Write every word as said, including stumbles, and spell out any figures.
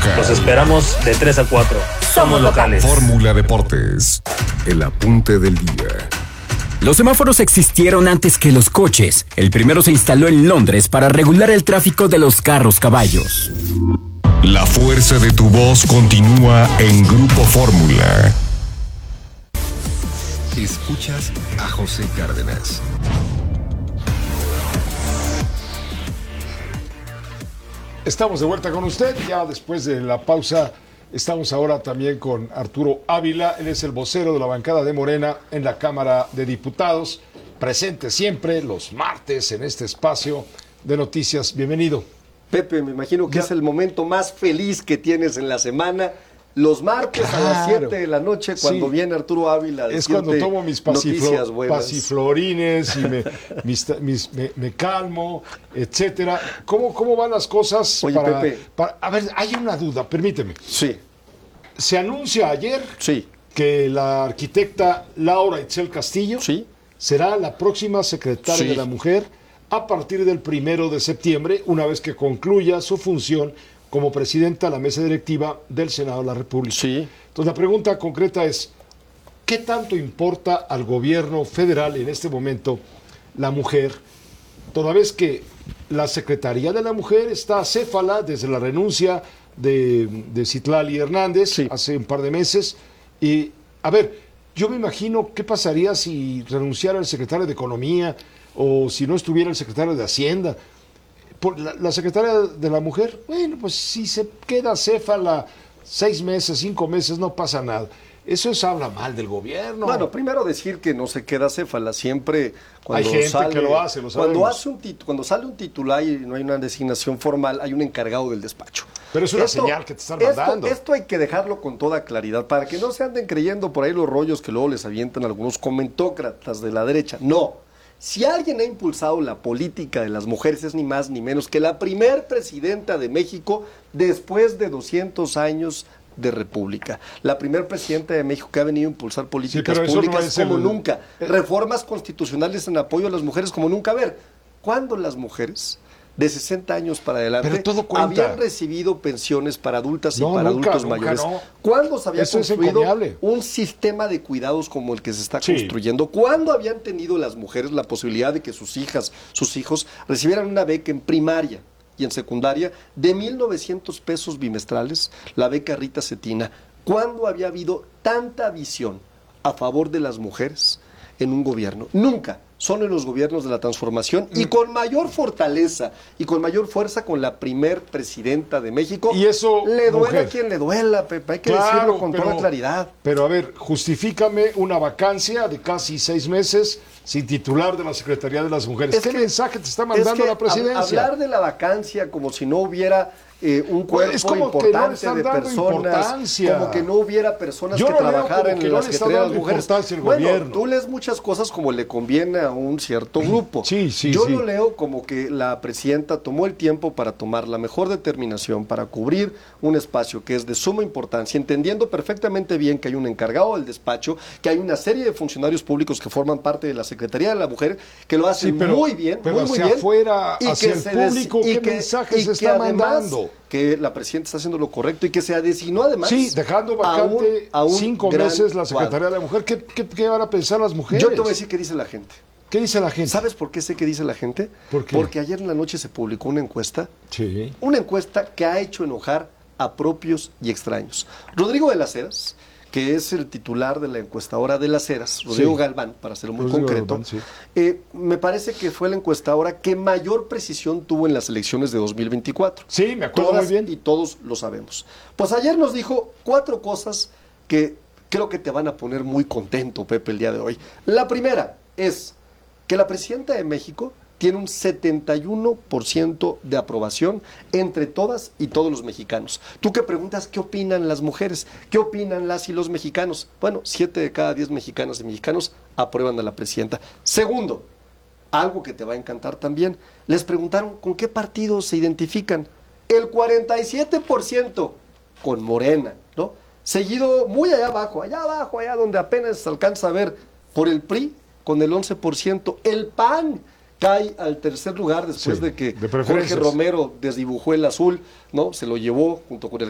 local. Los esperamos de tres a cuatro. Somos locales. Fórmula Deportes, el apunte del día. Los semáforos existieron antes que los coches. El primero se instaló en Londres para regular el tráfico de los carros caballos. La fuerza de tu voz continúa en Grupo Fórmula. Escuchas a José Cárdenas. Estamos de vuelta con usted, ya después de la pausa. Estamos ahora también con Arturo Ávila, él es el vocero de la bancada de Morena en la Cámara de Diputados, presente siempre los martes en este espacio de noticias. Bienvenido. Pepe, me imagino que Ya. es el momento más feliz que tienes en la semana. Los martes Claro. a las siete de la noche, cuando Sí. viene Arturo Ávila a Es decirte cuando tomo mis pasiflo- noticias buenas. pasiflorines y me, mis- mis- me, me calmo, etcétera. ¿Cómo, ¿Cómo van las cosas? Oye, para, Pepe. para- a ver, hay una duda, permíteme. Sí, Se anuncia ayer sí, que la arquitecta Laura Itzel Castillo sí. será la próxima secretaria Sí. de la Mujer a partir del primero de septiembre, una vez que concluya su función como presidenta de la mesa directiva del Senado de la República. Sí. Entonces la pregunta concreta es, ¿qué tanto importa al gobierno federal en este momento la mujer, toda vez que la Secretaría de la Mujer está acéfala desde la renuncia de, de Citlali Hernández Sí. hace un par de meses? Y, a ver, yo me imagino qué pasaría si renunciara el secretario de Economía o si no estuviera el secretario de Hacienda. Por la, la secretaria de la Mujer, bueno, pues si se queda céfala seis meses, cinco meses, no pasa nada. Eso es habla mal del gobierno. Bueno, primero decir que no se queda céfala, siempre cuando Hay gente sale, que lo hace, lo cuando sabemos. hace un tit- cuando sale un titular y no hay una designación formal, hay un encargado del despacho. Pero es una señal que te están esto- mandando. Esto hay que dejarlo con toda claridad, para que no se anden creyendo por ahí los rollos que luego les avientan algunos comentócratas de la derecha. No. Si alguien ha impulsado la política de las mujeres es ni más ni menos que la primer presidenta de México después de doscientos años de república. La primer presidenta de México que ha venido a impulsar políticas pero eso no públicas es como el- nunca. Reformas constitucionales en apoyo a las mujeres como nunca. A ver, ¿cuándo las mujeres de sesenta años para adelante Pero todo cuenta. habían recibido pensiones para adultas y No, para nunca, adultos nunca, mayores? no. ¿Cuándo se había Eso es construido encomiable. un sistema de cuidados como el que se está Sí. construyendo? ¿Cuándo habían tenido las mujeres la posibilidad de que sus hijas, sus hijos recibieran una beca en primaria y en secundaria de mil novecientos pesos bimestrales, la beca Rita Cetina? ¿Cuándo había habido tanta visión a favor de las mujeres en un gobierno? Nunca. Son en los gobiernos de la transformación y con mayor fortaleza y con mayor fuerza con la primer presidenta de México. Y eso, le duela mujer. a quien le duela, Pepe, hay que Claro, decirlo con pero- toda claridad. Pero a ver, justifícame una vacancia de casi seis meses sin titular de la Secretaría de las Mujeres. Es ¿Qué que- mensaje te está Es mandando que la presidencia? hab- Hablar de la vacancia como si no hubiera eh, un Pues, cuerpo es como que no le importante están de dando personas, importancia. como que no hubiera personas Yo que lo leo trabajaran como que en no la le está Secretaría de las dando Mujeres. importancia el Bueno, gobierno. tú lees muchas cosas como le conviene a un cierto grupo. Sí, sí, Yo sí. lo leo como que la presidenta tomó el tiempo para tomar la mejor determinación, para cubrir un espacio que es de suma importancia, entendiendo perfectamente bien que hay un encargado del despacho, que hay una serie de funcionarios públicos que forman parte de la Secretaría de la Mujer, que lo hacen Sí, pero- muy bien, pero muy, muy hacia bien. afuera, y hacia que el se des- público, y ¿qué que- mensaje y se que está además mandando? Que la presidenta está haciendo lo correcto y que se designó además. Sí, dejando a un- vacante a un cinco gran meses la Secretaría cuadro. de la Mujer. ¿Qué, qué, qué van a pensar las mujeres? Yo te voy a decir qué dice la gente. ¿Qué dice la gente? ¿Sabes por qué sé qué dice la gente? ¿Por qué? Porque ayer en la noche se publicó una encuesta, Sí. una encuesta que ha hecho enojar a propios y extraños. Rodrigo de las Heras, que es el titular de la encuestadora de las Heras, Rodrigo Sí. Galván, para ser muy Rodrigo concreto, Galván, sí. eh, me parece que fue la encuestadora que mayor precisión tuvo en las elecciones de dos mil veinticuatro. Sí, me acuerdo Todas muy bien. y todos lo sabemos. Pues ayer nos dijo cuatro cosas que creo que te van a poner muy contento, Pepe, el día de hoy. La primera es que la presidenta de México tiene un setenta y uno por ciento de aprobación entre todas y todos los mexicanos. Tú que preguntas qué opinan las mujeres, qué opinan las y los mexicanos. Bueno, siete de cada diez mexicanas y mexicanos aprueban a la presidenta. Segundo, algo que te va a encantar también, les preguntaron con qué partidos se identifican. El cuarenta y siete por ciento con Morena, ¿no? Seguido muy allá abajo, allá abajo, allá donde apenas se alcanza a ver, por el P R I con el once por ciento. El P A N cae al tercer lugar después Sí, de que de Jorge preferencias. Romero desdibujó el azul, ¿no? Se lo llevó junto con el